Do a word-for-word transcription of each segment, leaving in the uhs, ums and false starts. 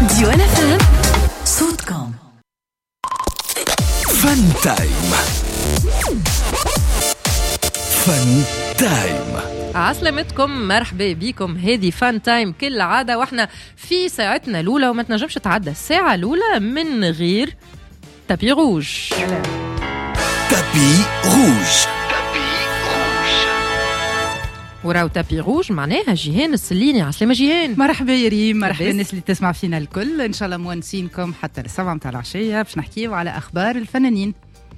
ديوان اف ام صوتكم. فن تايم. فن تايم. عسلامتكم، مرحبا بكم. هذه فان تايم كل عادة واحنا في ساعتنا الأولى، وما تنجمش تعدى الساعة الأولى من غير تابي روج. تابي روج. وراو تابي روج معناها جيهان السليني. عسلامة جيهان. مرحبا يا ريم، مرحبا الناس اللي تسمع فينا الكل. ان شاء الله موانسينكم حتى السبعة متاع العشية باش نحكيو على اخبار الفنانين.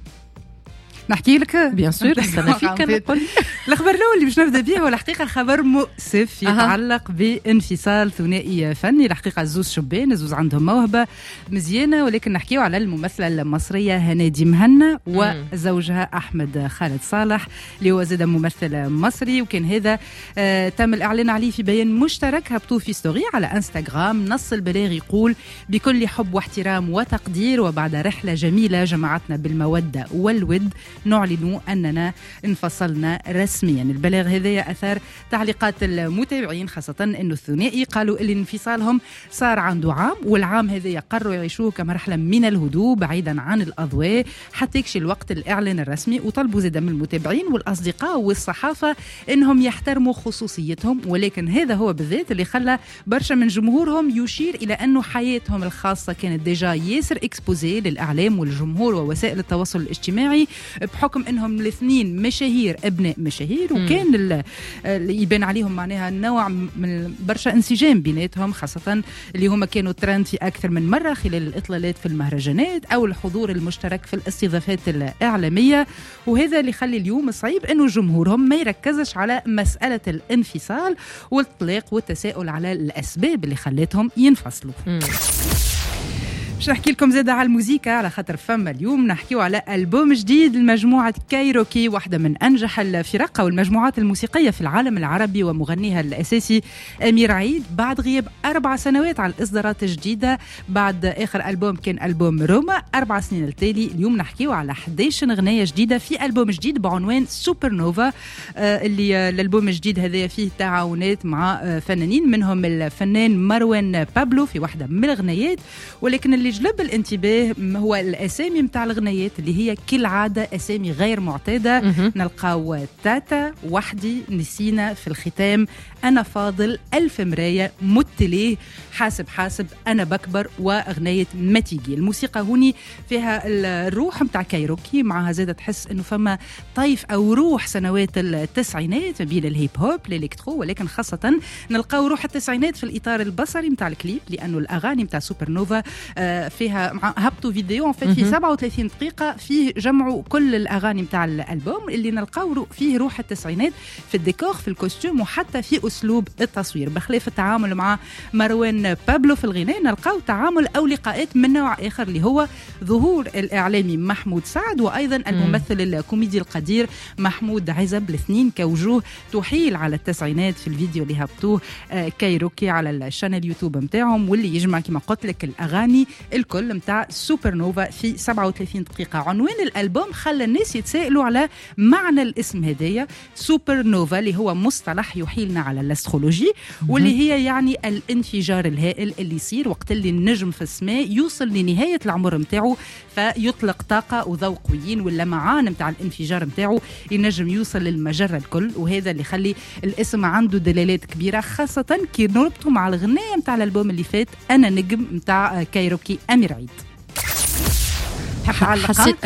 نحكي لك بيان سور استنى فيك كان نقول الاخبار الاول اللي باش نبدا به هو الحقيقه خبر مؤسف يتعلق بانفصال ثنائي فني. الحقيقه زوز شبان، زوز عندهم موهبه مزيانه، ولكن نحكيو على الممثله المصريه هنادي مهنا وزوجها احمد خالد صالح اللي هو زاد ممثل مصري. وكان هذا آه تم الاعلان عليه في بيان مشترك هبطوه في ستوري على انستغرام. نص البلاغ يقول: بكل حب واحترام وتقدير، وبعد رحله جميله جمعتنا بالموده والود، نعلن أننا انفصلنا رسميا. البلاغ هذا أثار تعليقات المتابعين، خاصة أنه الثنائي قالوا أن انفصالهم صار عنده عام، والعام هذا قرروا يعيشوه كمرحلة من الهدوء بعيدا عن الأضواء حتى يكشي الوقت الإعلان الرسمي. وطلبوا زيدا من المتابعين والأصدقاء والصحافة أنهم يحترموا خصوصيتهم، ولكن هذا هو بالذات اللي خلى برشا من جمهورهم يشير إلى أنه حياتهم الخاصة كانت ديجا ياسر اكسبوزي للإعلام والجمهور ووسائل التواصل الاجتماعي، بحكم انهم الاثنين مشاهير ابناء مشاهير، وكان اللي يبان عليهم معناها نوع من برشا انسجام بيناتهم، خاصه اللي هما كانوا ترند في اكثر من مره خلال الاطلالات في المهرجانات او الحضور المشترك في الاستضافات الاعلاميه. وهذا اللي يخلي اليوم صعيب انه جمهورهم ما يركزش على مساله الانفصال والطلاق والتساؤل على الاسباب اللي خلتهم ينفصلوا. باش نحكي لكم زيادة على الموسيقى، على خاطر فما اليوم نحكيو على ألبوم جديد لمجموعة كايروكي، واحدة من أنجح الفرق والمجموعات الموسيقية في العالم العربي، ومغنيها الأساسي أمير عيد بعد غياب أربع سنوات على الإصدارات الجديدة. بعد آخر ألبوم كان ألبوم روما أربع سنين التالي. اليوم نحكيو على إحدى عشرة أغنية جديدة في ألبوم جديد بعنوان سوبر نوفا، آه اللي آه الألبوم الجديد هذا فيه تعاونات مع آه فنانين، منهم الفنان مروان بابلو في واحدة من الأغنيات. ولكن اللي جلب الانتباه هو الأسامي متاع الغنيات اللي هي كالعادة أسامي غير معتادة. نلقاو تاتا، وحدي، نسينا، في الختام، أنا فاضل، ألف مراية، متليه، حاسب حاسب، أنا بكبر، وأغنية ما تيجي. الموسيقى هوني فيها الروح متاع كايروكي، معها زادة تحس أنه فما طيف أو روح سنوات التسعينات بين الهيب هوب الإلكترو، ولكن خاصة نلقاو روح التسعينات في الإطار البصري متاع الكليب، لأنه الأغاني متاع سوبر نوفا فيها هبطوا فيديو في سبعة وثلاثين دقيقة فيه جمعوا كل الأغاني متاع الألبوم اللي نلقاو فيه روح التسعينات في الديكور، في الكوستيوم، وحتى في أسلوب التصوير. بخلاف التعامل مع مروان بابلو في الغناء، نلقاو تعامل أو لقاءات من نوع آخر اللي هو ظهور الإعلامي محمود سعد، وأيضا الممثل الكوميدي القدير محمود عزب، الاثنين كوجوه تحيل على التسعينات في الفيديو اللي هبطوه كايروكي على الشانل يوتيوب متاعهم، واللي يجمع كما قلت لك الأغاني الكل متاع سوبر نوفا في سبعة وثلاثين دقيقة. عنوان الألبوم خلى الناس يتساءلوا على معنى الاسم هدايا سوبر نوفا، اللي هو مصطلح يحيلنا على الاسترولوجي، واللي هي يعني الانفجار الهائل اللي يصير وقت اللي النجم في السماء يوصل لنهاية العمر متاعه فيطلق طاقة وضوء قويين، واللمعان متاع الانفجار متاعه ينجم يوصل للمجرة الكل. وهذا اللي يخلي الاسم عنده دلالات كبيرة، خاصة كي نربطه مع الغناية متاع الألبوم اللي فات أنا نجم متاع كايروكي أمير عيد. حسيت